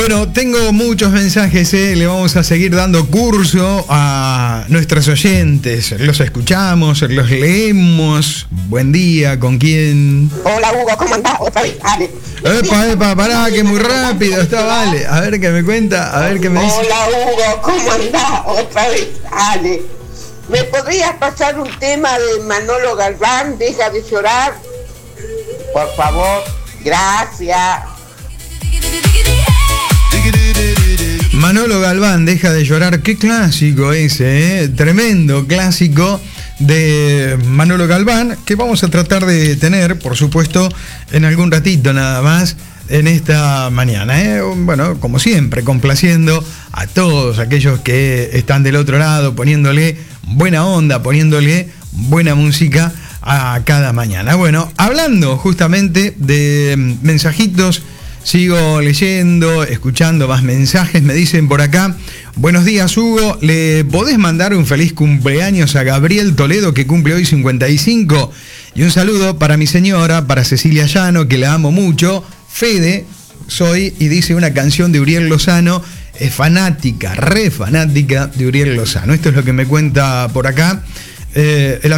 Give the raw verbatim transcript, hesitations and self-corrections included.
Bueno, tengo muchos mensajes, ¿eh? Le vamos a seguir dando curso a nuestros oyentes. Los escuchamos, los leemos. Buen día, ¿con quién? Hola, Hugo, ¿cómo andás? Otra vez, Ale. Epa, epa, pará, que muy rápido está, vale. A ver qué me cuenta, a ver qué me dice. Hola, Hugo, ¿cómo andás? Otra vez, Ale. ¿Me podrías pasar un tema de Manolo Galván? Deja de llorar. Por favor, gracias. Manolo Galván, deja de llorar. Qué clásico ese, ¿eh? Tremendo clásico de Manolo Galván, que vamos a tratar de tener, por supuesto, en algún ratito nada más en esta mañana, ¿eh? Bueno, como siempre, complaciendo a todos aquellos que están del otro lado, poniéndole buena onda, poniéndole buena música a cada mañana. Bueno, hablando justamente de mensajitos, sigo leyendo, escuchando más mensajes. Me dicen por acá: buenos días, Hugo, ¿le podés mandar un feliz cumpleaños a Gabriel Toledo, que cumple hoy cincuenta y cinco? Y un saludo para mi señora, para Cecilia Llano, que la amo mucho. Fede soy, y dice una canción de Uriel Lozano. Es fanática, re fanática de Uriel Lozano. Esto es lo que me cuenta por acá. Eh, el